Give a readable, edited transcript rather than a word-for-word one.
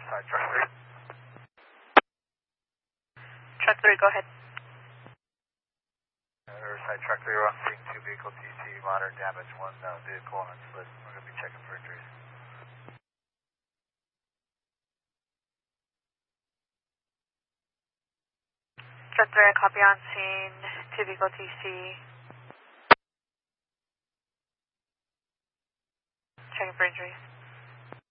Riverside, truck 3. Truck 3, go ahead. Riverside, truck 3, we're on scene, 2 vehicle TC, moderate damage, 1 vehicle on split. We're going to be checking for injuries. Truck 3, I copy on scene, 2 vehicle TC. Checking for injuries.